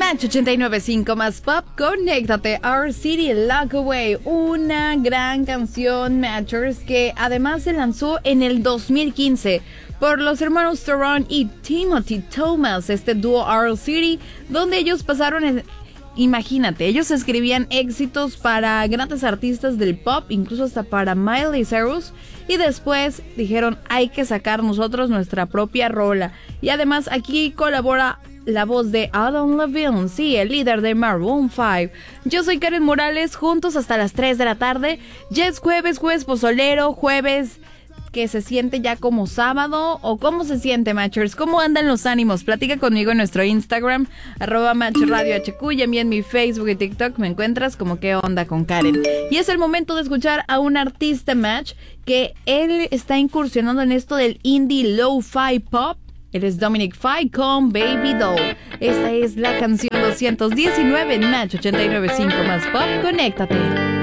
Match 89.5 más pop, conéctate. Our City Lock Away, una gran canción, Matchers, que además se lanzó en el 2015 por los hermanos Theron y Timothy Thomas, este dúo Our City, donde ellos pasaron imagínate, ellos escribían éxitos para grandes artistas del pop, incluso hasta para Miley Cyrus, y después dijeron, hay que sacar nosotros nuestra propia rola. Y además aquí colabora la voz de Adam Levine, sí, el líder de Maroon 5. Yo soy Karen Morales, juntos hasta las 3 de la tarde. Ya es jueves pozolero, jueves que se siente ya como sábado. ¿O cómo se siente, Matchers? ¿Cómo andan los ánimos? Platica conmigo en nuestro Instagram, @MatchRadioHQ, y a mí en mi Facebook y TikTok me encuentras como qué onda con Karen. Y es el momento de escuchar a un artista, Match, que él está incursionando en esto del indie lo-fi pop. Él es Dominic Fike con Baby Doll. Esta es la canción 219 en Match 89.5 más pop. Conéctate.